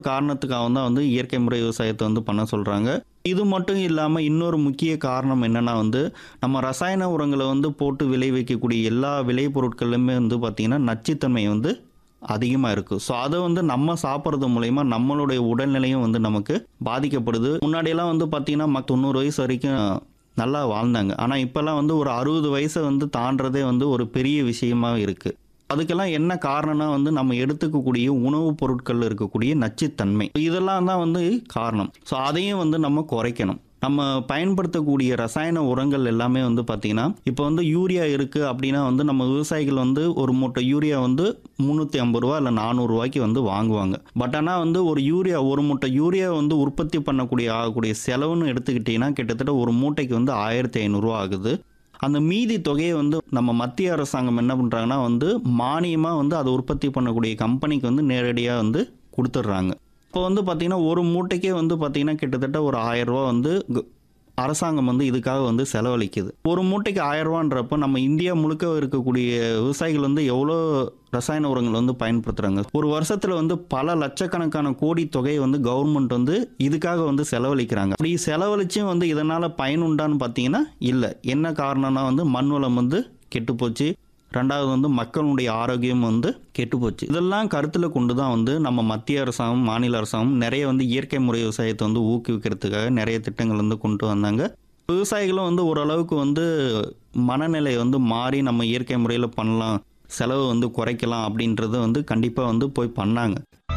காரணத்துக்காக தான் வந்து இயற்கை முறை விவசாயத்தை வந்து பண்ண சொல்கிறாங்க. இது மட்டும் இல்லாமல் இன்னொரு முக்கிய காரணம் என்னென்னா வந்து நம்ம ரசாயன உரங்களை வந்து போட்டு விளைவிக்கக்கூடிய எல்லா விளைபொருட்களுமே வந்து பார்த்திங்கன்னா நச்சுத்தன்மை வந்து அதிகமாக இருக்குது. ஸோ அதை வந்து நம்ம சாப்பிட்றது மூலயமா நம்மளுடைய உடல்நிலையும் வந்து நமக்கு பாதிக்கப்படுது. முன்னாடியெல்லாம் வந்து பார்த்திங்கன்னா 90 வயசு வரைக்கும் நல்லா வாழ்ந்தாங்க. ஆனால் இப்போல்லாம் வந்து ஒரு 60 வயசை வந்து தாண்டதே வந்து ஒரு பெரிய விஷயமா இருக்குது. அதுக்கெல்லாம் என்ன காரணம்னா வந்து நம்ம எடுத்துக்கக்கூடிய உணவுப் பொருட்கள் இருக்கக்கூடிய நச்சுத்தன்மை, இதெல்லாம் தான் வந்து காரணம். ஸோ அதையும் வந்து நம்ம குறைக்கணும். நம்ம பயன்படுத்தக்கூடிய ரசாயன உரங்கள் எல்லாமே வந்து பார்த்திங்கன்னா இப்போ வந்து யூரியா இருக்குது அப்படின்னா வந்து நம்ம விவசாயிகள் வந்து ஒரு மூட்டை யூரியா வந்து 350 ரூபா இல்லை 400 ரூபாய்க்கு வந்து வாங்குவாங்க. பட் ஆனால் வந்து ஒரு மூட்டை யூரியா வந்து உற்பத்தி ஆகக்கூடிய செலவுன்னு எடுத்துக்கிட்டிங்கன்னா கிட்டத்தட்ட ஒரு மூட்டைக்கு வந்து 1500 ரூபா ஆகுது. அந்த மீதி தொகையை வந்து நம்ம மத்திய அரசாங்கம் என்ன பண்ணுறாங்கன்னா வந்து மானியமாக வந்து அதை உற்பத்தி பண்ணக்கூடிய கம்பெனிக்கு வந்து நேரடியாக வந்து கொடுத்துட்றாங்க. இப்போ வந்து பார்த்திங்கன்னா ஒரு மூட்டைக்கே வந்து பார்த்திங்கன்னா கிட்டத்தட்ட ஒரு 1000 ரூபா வந்து அரசாங்கம் வந்து இதுக்காக வந்து செலவழிக்குது. ஒரு மூட்டைக்கு 1000 ரூபான்றப்போ நம்ம இந்தியா முழுக்க இருக்கக்கூடிய விவசாயிகள் வந்து எவ்வளோ ரசாயன உரங்கள் வந்து பயன்படுத்துகிறாங்க. ஒரு வருஷத்தில் வந்து பல லட்சக்கணக்கான கோடி தொகையை வந்து கவர்மெண்ட் வந்து இதுக்காக வந்து செலவழிக்கிறாங்க. அப்படி செலவழிச்சும் வந்து இதனால் பயனுண்டான்னு பார்த்தீங்கன்னா இல்லை. என்ன காரணம்னா வந்து மண் வளம் வந்து கெட்டுப்போச்சு. ரெண்டாவது வந்து மக்களுடைய ஆரோக்கியம் வந்து கெட்டுப்போச்சு. இதெல்லாம் கருத்தில் கொண்டு தான் வந்து நம்ம மத்திய அரசாங்கம் மாநில அரசாங்கம் நிறைய வந்து இயற்கை முறை விவசாயத்தை வந்து ஊக்குவிக்கிறதுக்காக நிறைய திட்டங்கள் வந்து கொண்டு வந்தாங்க. விவசாயிகளும் வந்து ஓரளவுக்கு வந்து மனநிலை வந்து மாறி நம்ம இயற்கை முறையில் பண்ணலாம், செலவு வந்து குறைக்கலாம் அப்படின்றத வந்து கண்டிப்பாக வந்து போய் பண்ணாங்க.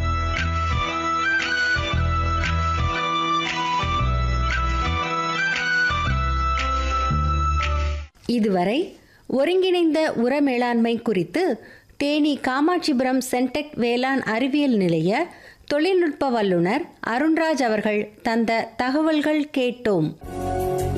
இதுவரை ஒருங்கிணைந்த உர மேலாண்மை குறித்து தேனி காமாட்சிபுரம் சென்டெக் வேளாண் அறிவியல் நிலைய தொழில்நுட்ப வல்லுநர் அருண்ராஜ் அவர்கள் தந்த தகவல்கள் கேட்டோம்.